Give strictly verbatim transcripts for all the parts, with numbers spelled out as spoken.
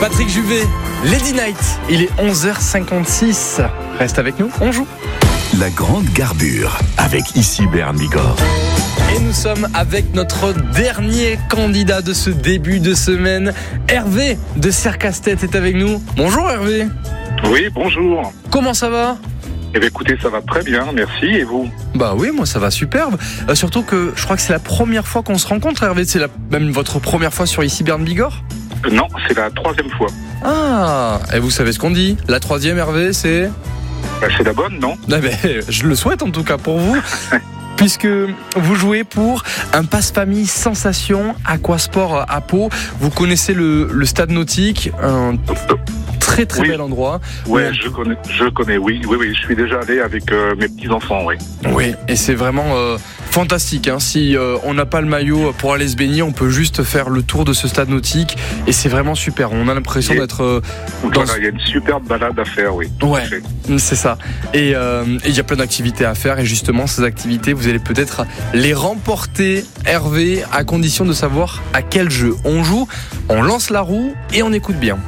Patrick Juvet, Lady Night. Il est onze heures cinquante-six. Reste avec nous, on joue. La grande garbure avec ici Bern Bigorre. Et nous sommes avec notre dernier candidat de ce début de semaine. Hervé de Serre-Casse-Tête est avec nous. Bonjour Hervé. Oui, bonjour. Comment ça va ? Eh bien écoutez, ça va très bien, merci. Et vous ? Bah oui, moi ça va superbe. Euh, surtout que je crois que c'est la première fois qu'on se rencontre, Hervé. C'est la, même votre première fois sur ici Bern Bigorre ? euh, Non, c'est la troisième fois. Ah, et vous savez ce qu'on dit ? La troisième, Hervé, c'est... Bah, c'est la bonne, non ? Ah ben, je le souhaite en tout cas pour vous. Puisque vous jouez pour un passe-famille sensation Aquasport à Pau. Vous connaissez le, le stade nautique, un très très oui. bel endroit. Ouais, je connais, je connais, oui, oui, oui, je suis déjà allé avec euh, mes petits-enfants, oui. Oui, et c'est vraiment euh, fantastique. Hein. Si euh, on n'a pas le maillot pour aller se baigner, on peut juste faire le tour de ce stade nautique et c'est vraiment super. On a l'impression et d'être euh, dans... Voilà, il y a une superbe balade à faire, oui. Ouais, c'est ça. Et il euh, y a plein d'activités à faire et justement ces activités, vous allez peut-être les remporter, Hervé, à condition de savoir à quel jeu on joue. On lance la roue et on écoute bien.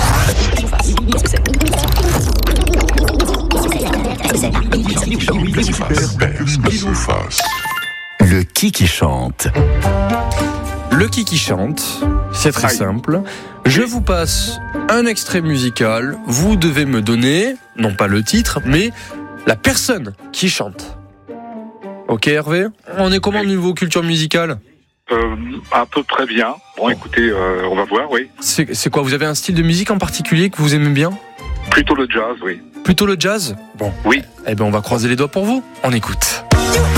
Le qui qui chante. Le qui qui chante, c'est très Aïe. simple. Je vous passe un extrait musical. Vous devez me donner, non pas le titre, mais la personne qui chante. Ok Hervé ? On est comment au niveau culture musicale ? Euh, à peu près bien. Bon, écoutez, euh, on va voir, oui. C'est, c'est quoi ? Vous avez un style de musique en particulier que vous aimez bien ? Plutôt le jazz, oui. Plutôt le jazz ? Bon. Oui. Eh ben on va croiser les doigts pour vous. On écoute.